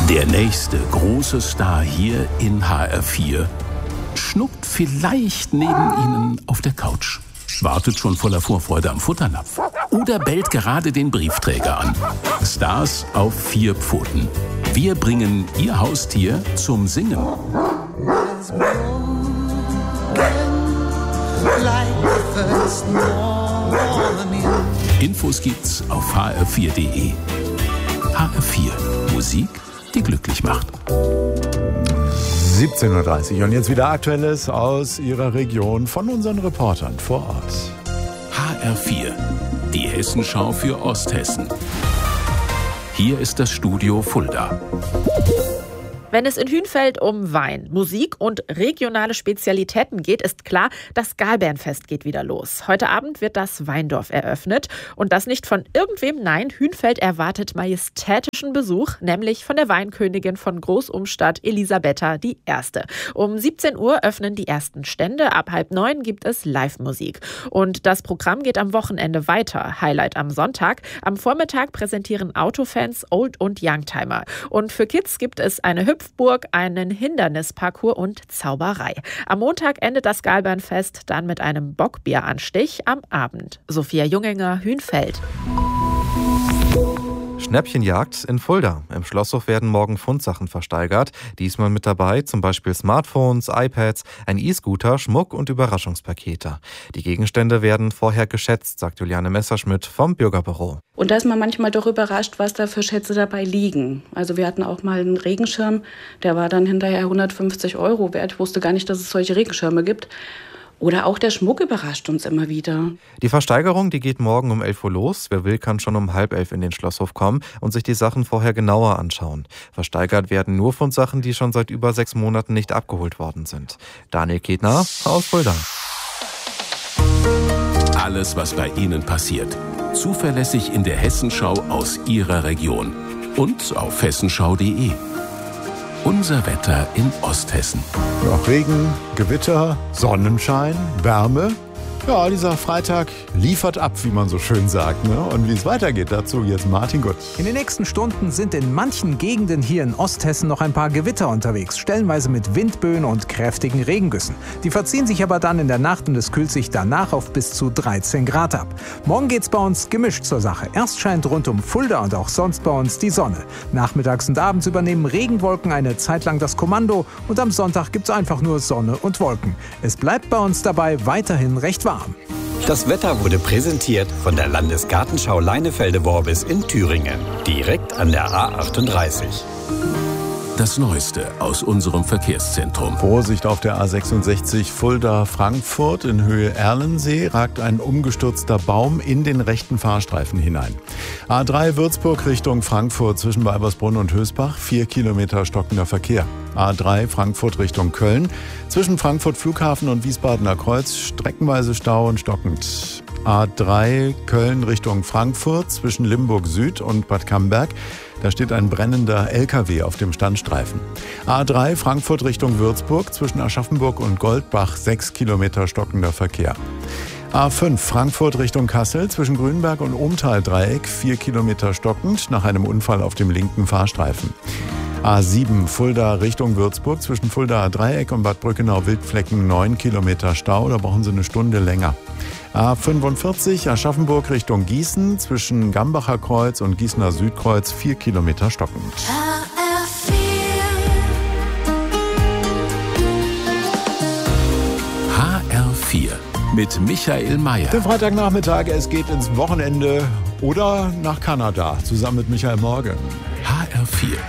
Der nächste große Star hier in HR4 schnuckt vielleicht neben Ihnen auf der Couch, wartet schon voller Vorfreude am Futternapf oder bellt gerade den Briefträger an. Stars auf 4 Pfoten. Wir bringen Ihr Haustier zum Singen. Infos gibt's auf hr4.de. HR4. Musik, die glücklich macht. 17:30 Uhr und jetzt wieder Aktuelles aus Ihrer Region von unseren Reportern vor Ort. HR4, die Hessenschau für Osthessen. Hier ist das Studio Fulda. Wenn es in Hünfeld um Wein, Musik und regionale Spezialitäten geht, ist klar, das Galbernfest geht wieder los. Heute Abend wird das Weindorf eröffnet. Und das nicht von irgendwem, nein, Hünfeld erwartet majestätischen Besuch, nämlich von der Weinkönigin von Großumstadt, Elisabetta I. Um 17 Uhr öffnen die ersten Stände, ab 8:30 gibt es Live-Musik. Und das Programm geht am Wochenende weiter. Highlight am Sonntag. Am Vormittag präsentieren Autofans Old- und Youngtimer. Und für Kids gibt es eine Hüpfburg, einen Hindernisparcours und Zauberei. Am Montag endet das Galbernfest dann mit einem Bockbieranstich am Abend. Sophia Junginger, Hünfeld. Schnäppchenjagd in Fulda. Im Schlosshof werden morgen Fundsachen versteigert. Diesmal mit dabei zum Beispiel Smartphones, iPads, ein E-Scooter, Schmuck und Überraschungspakete. Die Gegenstände werden vorher geschätzt, sagt Juliane Messerschmidt vom Bürgerbüro. Und da ist man manchmal doch überrascht, was da für Schätze dabei liegen. Also wir hatten auch mal einen Regenschirm, der war dann hinterher 150 € wert. Ich wusste gar nicht, dass es solche Regenschirme gibt. Oder auch der Schmuck überrascht uns immer wieder. Die Versteigerung, die geht morgen um 11 Uhr los. Wer will, kann schon um 10:30 in den Schlosshof kommen und sich die Sachen vorher genauer anschauen. Versteigert werden nur Fundsachen, die schon seit über 6 Monaten nicht abgeholt worden sind. Daniel Ketner aus Fulda. Alles, was bei Ihnen passiert. Zuverlässig in der Hessenschau aus Ihrer Region. Und auf hessenschau.de. Unser Wetter in Osthessen. Ja, Regen, Gewitter, Sonnenschein, Wärme. Ja, dieser Freitag liefert ab, wie man so schön sagt. Ne? Und wie es weitergeht, dazu jetzt Martin Gutt. In den nächsten Stunden sind in manchen Gegenden hier in Osthessen noch ein paar Gewitter unterwegs, stellenweise mit Windböen und kräftigen Regengüssen. Die verziehen sich aber dann in der Nacht und es kühlt sich danach auf bis zu 13 Grad ab. Morgen geht's bei uns gemischt zur Sache. Erst scheint rund um Fulda und auch sonst bei uns die Sonne. Nachmittags und abends übernehmen Regenwolken eine Zeit lang das Kommando und am Sonntag gibt's einfach nur Sonne und Wolken. Es bleibt bei uns dabei weiterhin recht warm. Das Wetter wurde präsentiert von der Landesgartenschau Leinefelde-Worbis in Thüringen, direkt an der A38. Das Neueste aus unserem Verkehrszentrum. Vorsicht auf der A66 Fulda-Frankfurt in Höhe Erlensee ragt ein umgestürzter Baum in den rechten Fahrstreifen hinein. A3 Würzburg Richtung Frankfurt zwischen Weibersbrunn und Hösbach, 4 Kilometer stockender Verkehr. A3 Frankfurt Richtung Köln zwischen Frankfurt Flughafen und Wiesbadener Kreuz streckenweise Stau und stockend. A3 Köln Richtung Frankfurt zwischen Limburg Süd und Bad Camberg. Da steht ein brennender LKW auf dem Standstreifen. A3 Frankfurt Richtung Würzburg zwischen Aschaffenburg und Goldbach 6 Kilometer stockender Verkehr. A5 Frankfurt Richtung Kassel zwischen Grünberg und Ohmtal-Dreieck 4 Kilometer stockend nach einem Unfall auf dem linken Fahrstreifen. A7 Fulda Richtung Würzburg zwischen Fuldaer Dreieck und Bad Brückenau-Wildflecken 9 Kilometer Stau, da brauchen Sie eine Stunde länger. A45 Aschaffenburg Richtung Gießen zwischen Gambacher Kreuz und Gießener Südkreuz 4 Kilometer stockend. HR4 mit Michael Mayer. Den Freitagnachmittag, es geht ins Wochenende oder nach Kanada, zusammen mit Michael Morgan. HR4.